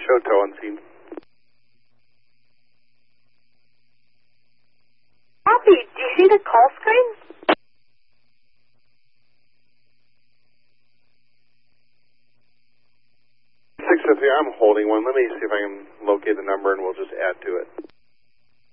show tow on scene. Copy. Do you see the call screen? 653, I'm holding one. Let me see if I can locate the number and we'll just add to it.